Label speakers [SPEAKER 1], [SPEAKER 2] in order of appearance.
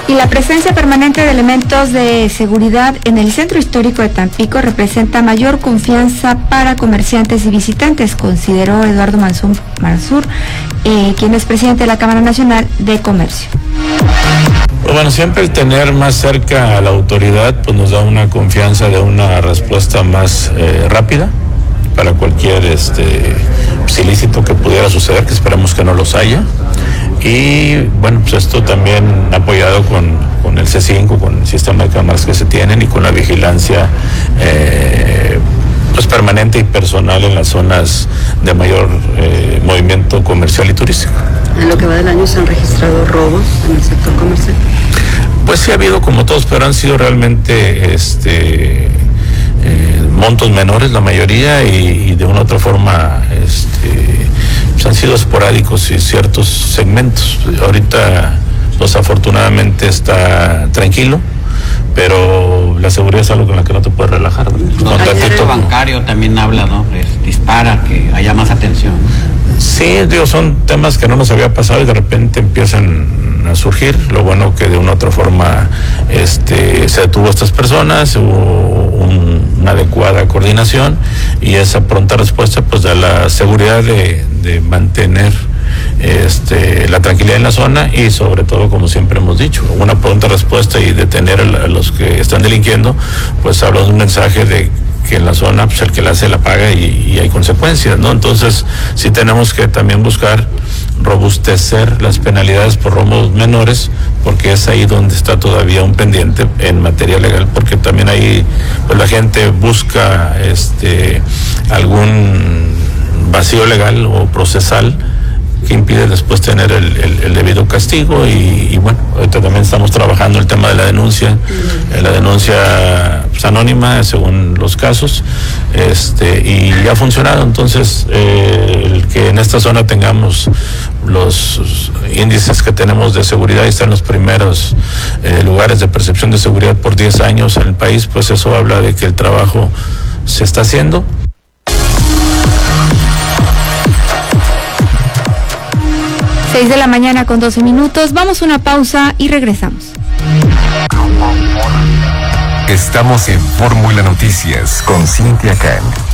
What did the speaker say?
[SPEAKER 1] Y la presencia permanente de elementos de seguridad en el centro histórico de Tampico representa mayor confianza para comerciantes y visitantes, consideró Eduardo Mansur, quien es presidente de la Cámara Nacional de Comercio.
[SPEAKER 2] Bueno, siempre el tener más cerca a la autoridad pues nos da una confianza de una respuesta más rápida para cualquier ilícito que pudiera suceder, que esperamos que no los haya. Y bueno, pues esto también apoyado con el C5, con el sistema de cámaras que se tienen y con la vigilancia pues permanente y personal en las zonas de mayor movimiento comercial y turístico.
[SPEAKER 3] En lo que va del año se han registrado robos en el sector comercial.
[SPEAKER 2] Pues sí ha habido como todos, pero han sido realmente montos menores la mayoría y de una u otra forma pues han sido esporádicos y ciertos segmentos. Ahorita pues afortunadamente está tranquilo, pero la seguridad es algo con la que no te puedes relajar.
[SPEAKER 4] El bancario también habla, ¿no? Dispara, que haya más atención.
[SPEAKER 2] Sí, son temas que no nos había pasado y de repente empiezan a surgir. Lo bueno que de una u otra forma se detuvo a estas personas, hubo una adecuada coordinación y esa pronta respuesta pues da la seguridad de mantener la tranquilidad en la zona y sobre todo, como siempre hemos dicho, una pronta respuesta y detener a los que están delinquiendo, pues habla de un mensaje de que en la zona pues el que la hace la paga y hay consecuencias, ¿no? Entonces sí tenemos que también buscar robustecer las penalidades por robos menores, porque es ahí donde está todavía un pendiente en materia legal, porque también ahí pues la gente busca algún vacío legal o procesal que impide después tener el debido castigo y bueno, ahorita también estamos trabajando el tema de la denuncia pues, anónima según los casos, y ha funcionado. Entonces el que en esta zona tengamos los índices que tenemos de seguridad y están en los primeros lugares de percepción de seguridad por 10 años en el país, pues eso habla de que el trabajo se está haciendo.
[SPEAKER 1] 6 de la mañana con 12 minutos. Vamos a una pausa y regresamos.
[SPEAKER 5] Estamos en Fórmula Noticias con Cintia Can.